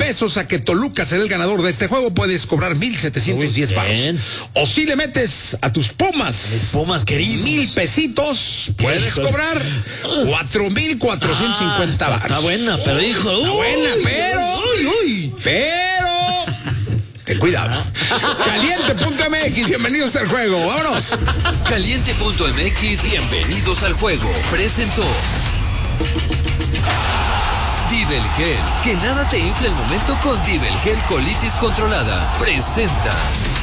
pesos a que Toluca será el ganador de este juego, puedes cobrar 1,710 varos. O si le metes a tus Pumas, mis Pumas queridos, 1,000 pesitos, puedes cobrar 4,450 varos. Está buena, pero hijo, está buena, pero ten cuidado. Caliente.mx, bienvenidos al juego. Vámonos. Caliente.mx, bienvenidos al juego. Presentó Divelgel. Que nada te infle el momento con Divelgel Colitis Controlada. Presenta